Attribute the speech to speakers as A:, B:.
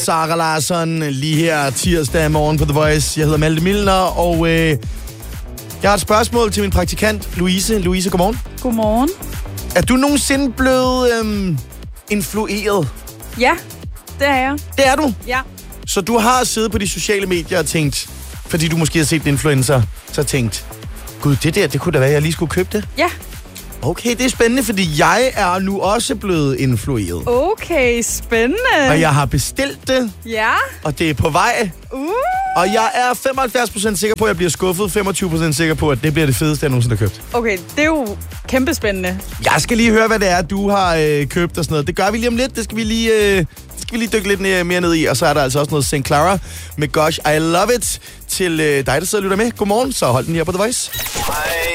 A: Sara Larsson, lige her tirsdag morgen på The Voice. Jeg hedder Malte Milner, og jeg har et spørgsmål til min praktikant, Louise. Louise, godmorgen.
B: Godmorgen.
A: Er du nogensinde blevet influeret?
B: Ja, det er jeg.
A: Det er du?
B: Ja.
A: Så du har siddet på de sociale medier og tænkt, fordi du måske har set en influencer, så tænkt, gud, det kunne da være, jeg lige skulle købe det?
B: Ja.
A: Okay, det er spændende, fordi jeg er nu også blevet influeret.
B: Okay, spændende.
A: Og jeg har bestilt det,
B: Ja.
A: og det er på vej. Og jeg er 75% sikker på, at jeg bliver skuffet. 25% sikker på, at det bliver det fedeste, jeg nogensinde har købt.
B: Okay, det er jo kæmpespændende.
A: Jeg skal lige høre, hvad det er, du har købt og sådan noget. Det gør vi lige om lidt. Det skal vi lige dykke lidt mere ned i. Og så er der altså også noget St. Clara med Gosh, I Love It til dig, der sidder og lytter med. Godmorgen, så hold den her på The Voice.